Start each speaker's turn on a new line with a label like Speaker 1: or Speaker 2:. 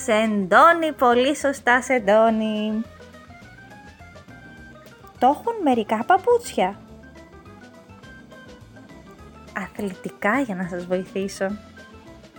Speaker 1: Σεντόνι, πολύ σωστά Σεντόνι. Το έχουν μερικά παπούτσια. Αθλητικά για να σας βοηθήσω.